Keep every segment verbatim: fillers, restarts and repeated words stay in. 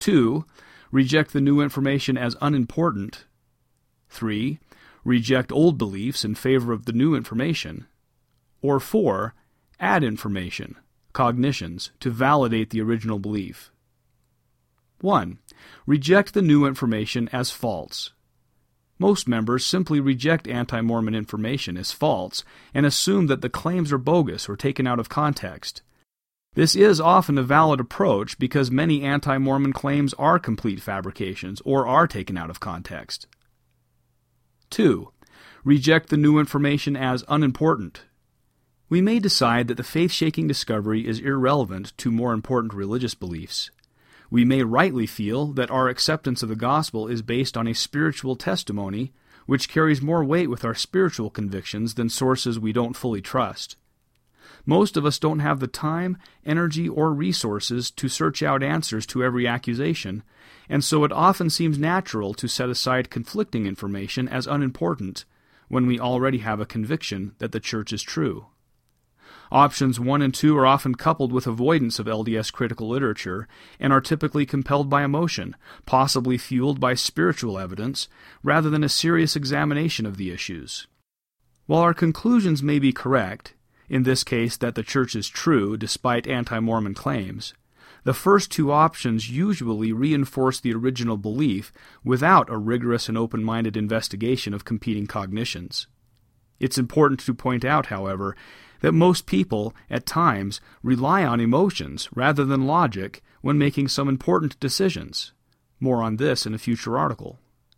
Two, reject the new information as unimportant. Three, reject old beliefs in favor of the new information. Or four, add information, cognitions, to validate the original belief. One, reject the new information as false. Most members simply reject anti-Mormon information as false and assume that the claims are bogus or taken out of context. This is often a valid approach because many anti-Mormon claims are complete fabrications or are taken out of context. Two, reject the new information as unimportant. We may decide that the faith-shaking discovery is irrelevant to more important religious beliefs. We may rightly feel that our acceptance of the gospel is based on a spiritual testimony, which carries more weight with our spiritual convictions than sources we don't fully trust. Most of us don't have the time, energy, or resources to search out answers to every accusation, and so it often seems natural to set aside conflicting information as unimportant when we already have a conviction that the church is true. Options one and two are often coupled with avoidance of L D S critical literature and are typically compelled by emotion, possibly fueled by spiritual evidence, rather than a serious examination of the issues. While our conclusions may be correct, in this case that the church is true despite anti-Mormon claims, the first two options usually reinforce the original belief without a rigorous and open-minded investigation of competing cognitions. It's important to point out, however, that most people, at times, rely on emotions rather than logic when making some important decisions. More on this in a future article.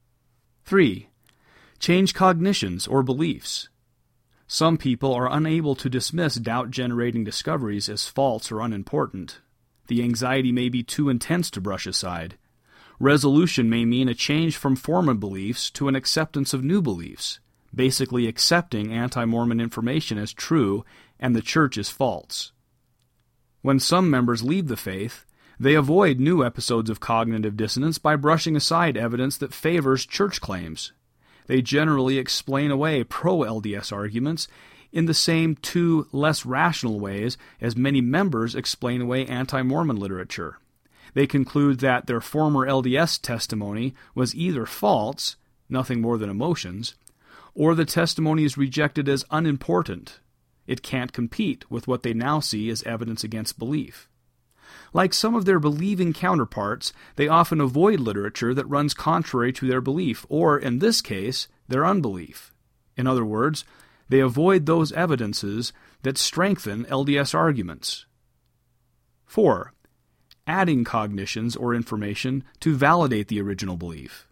Three, change cognitions or beliefs. Some people are unable to dismiss doubt-generating discoveries as false or unimportant. The anxiety may be too intense to brush aside. Resolution may mean a change from former beliefs to an acceptance of new beliefs, basically accepting anti-Mormon information as true and the church as false. When some members leave the faith, they avoid new episodes of cognitive dissonance by brushing aside evidence that favors church claims. They generally explain away pro-L D S arguments in the same two less rational ways as many members explain away anti-Mormon literature. They conclude that their former L D S testimony was either false, nothing more than emotions, or the testimony is rejected as unimportant. It can't compete with what they now see as evidence against belief. Like some of their believing counterparts, they often avoid literature that runs contrary to their belief, or, in this case, their unbelief. In other words, they avoid those evidences that strengthen L D S arguments. Four, adding cognitions or information to validate the original belief.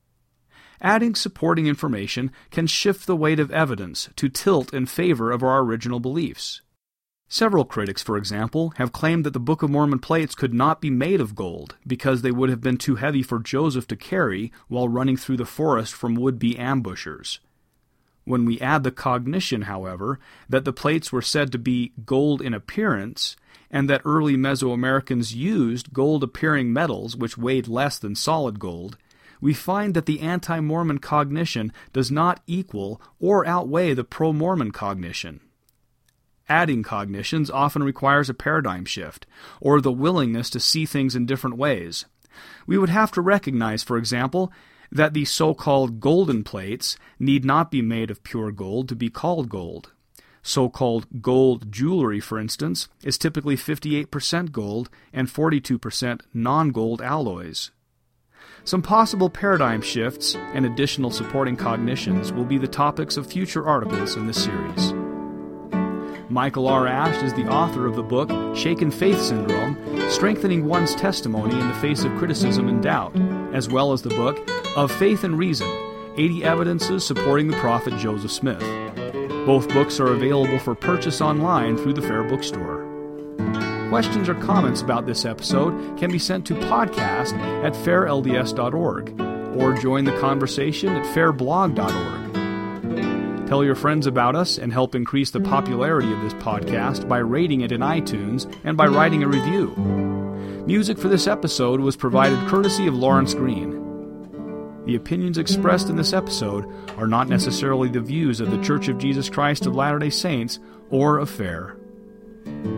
Adding supporting information can shift the weight of evidence to tilt in favor of our original beliefs. Several critics, for example, have claimed that the Book of Mormon plates could not be made of gold because they would have been too heavy for Joseph to carry while running through the forest from would-be ambushers. When we add the cognition, however, that the plates were said to be gold in appearance, and that early Mesoamericans used gold-appearing metals which weighed less than solid gold, we find that the anti-Mormon cognition does not equal or outweigh the pro-Mormon cognition. Adding cognitions often requires a paradigm shift, or the willingness to see things in different ways. We would have to recognize, for example, that the so-called golden plates need not be made of pure gold to be called gold. So-called gold jewelry, for instance, is typically fifty-eight percent gold and forty-two percent non-gold alloys. Some possible paradigm shifts and additional supporting cognitions will be the topics of future articles in this series. Michael R. Ash is the author of the book Shaken Faith Syndrome, Strengthening One's Testimony in the Face of Criticism and Doubt, as well as the book Of Faith and Reason, eighty Evidences Supporting the Prophet Joseph Smith. Both books are available for purchase online through the Fair Bookstore. Questions or comments about this episode can be sent to podcast at fair L D S dot org or join the conversation at fair blog dot org. Tell your friends about us and help increase the popularity of this podcast by rating it in iTunes and by writing a review. Music for this episode was provided courtesy of Lawrence Green. The opinions expressed in this episode are not necessarily the views of the Church of Jesus Christ of Latter-day Saints or of Fair.